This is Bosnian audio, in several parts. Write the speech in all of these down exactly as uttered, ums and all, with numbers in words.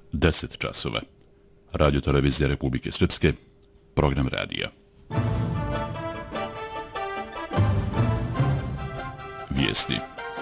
deset časova. Radio televizija Republike Srpske, program radija. Vijesti.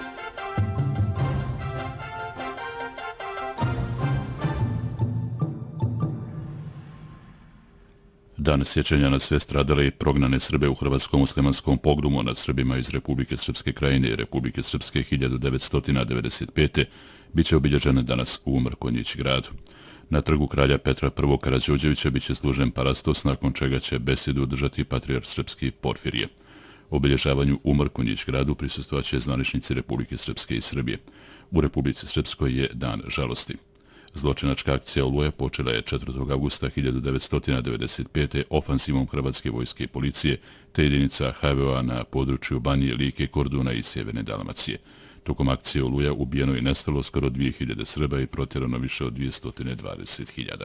Dan sjećanja na sve stradale i prognane Srbe u hrvatskom muslimanskom pogromu nad Srbima iz Republike Srpske krajine i Republike Srpske hiljadu devetsto devedeset pete. bit će obilježen danas u Mrkonjić gradu. Na trgu kralja Petra I. Karađorđevića bit će služen parastos, nakon čega će besedu održati patrijarh srpski Porfirije. Obilježavanju u Mrkonjić gradu prisustvovat će zvaničnici Republike Srpske i Srbije. U Republici Srpskoj je dan žalosti. Zločinačka akcija Oluja počela je četvrtog avgusta hiljadu devetsto devedeset pete. ofansivom Hrvatske vojske i policije te jedinica ha ve o na području Banije, Like, Korduna i Sjeverne Dalmacije. Tokom akcije Oluja ubijeno i nestalo skoro dvije hiljade Srba i protjerano više od dvjesto dvadeset hiljada.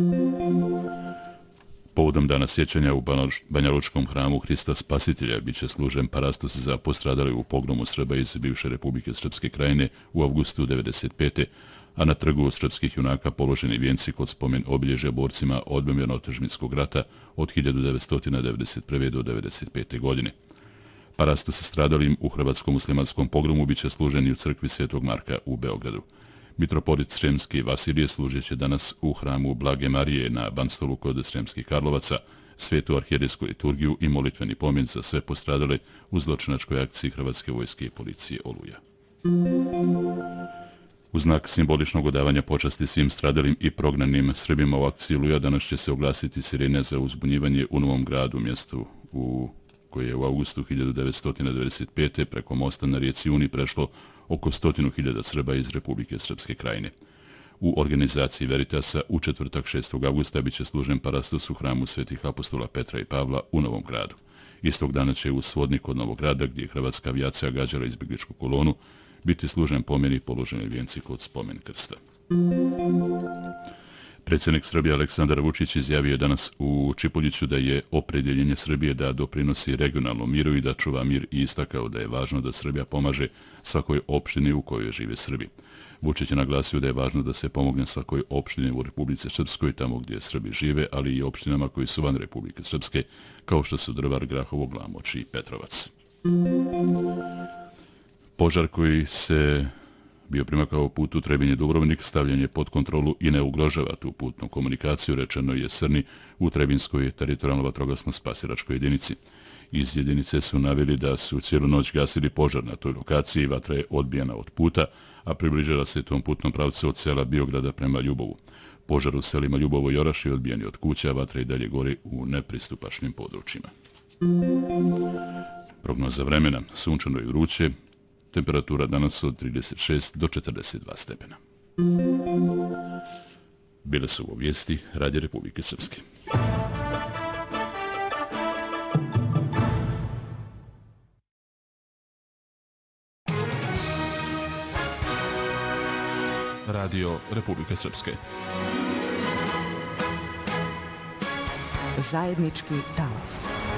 Povodom dana sjećanja u Banjalučkom hramu Hrista Spasitelja bit će služen parastos za postradale u pogromu Srba iz bivše Republike Srpske krajine u avgustu devedeset pete. a na trgu srpskih junaka položeni vijenci kod spomen obilježja borcima odbrambeno-otadžbinskog rata od hiljadu devetsto devedeset prve. do devedeset pete. godine. Parastos sa stradalim u hrvatskom muslimanskom pogromu bit će služeni u crkvi Svetog Marka u Beogradu. Mitropolit Sremski Vasilije služit će danas u hramu Blage Marije na Banstolu kod Sremskih Karlovaca, svetu arhijerijsku liturgiju i molitveni pomen za sve postradale u zločinačkoj akciji Hrvatske vojske i policije Oluja. U znak simboličnog odavanja počasti svim stradalim i prognanim Srbima u akciji Oluja danas će se oglasiti sirene za uzbunjivanje u Novom Gradu, mjestu u koje je u avgustu hiljadu devetsto devedeset pete. preko mosta na rijeci Uni prešlo oko stotinu hiljada Srba iz Republike Srpske krajine. U organizaciji Veritasa u četvrtak šestog avgusta bit će služen parastos u hramu Svetih apostola Petra i Pavla u Novom Gradu. Istog dana će u svodnik od Novog Grada, gdje je hrvatska avijacija gađala izbjegličku kolonu, biti služen pomen i položeni vijenci kod spomen krsta. Predsjednik Srbije Aleksandar Vučić izjavio je danas u Čipuljiću da je opredjeljenje Srbije da doprinosi regionalnom miru i da čuva mir i istakao da je važno da Srbija pomaže svakoj opštini u kojoj žive Srbi. Vučić je naglasio da je važno da se pomogne svakoj opštini u Republici Srpskoj, tamo gdje Srbi žive, ali i opštinama koji su van Republike Srpske, kao što su Drvar, Grahovo, Glamoč i Petrovac. Požar koji se bio primakao putu Trebinje-Dubrovnik stavljen je pod kontrolu i ne ugrožava tu putnu komunikaciju, rečeno je Srni u Trebinskoj teritorijalno vatrogasno spasilačkoj jedinici. Iz jedinice su naveli da su cijelu noć gasili požar na toj lokaciji i vatra je odbijena od puta, a približila se tom putnom pravcu od sela Biograda prema Ljubovu. Požar u selima Ljubovo i Oraš je odbijen od kuća, vatra i dalje gori u nepristupačnim područjima. Prognoza vremena, sunčano i vruće, temperatura danas od trideset šest do četrdeset dva stepena. Bile su ovo vijesti Radija Republike Srpske. Radio Republike Srpske. Zajednički talas.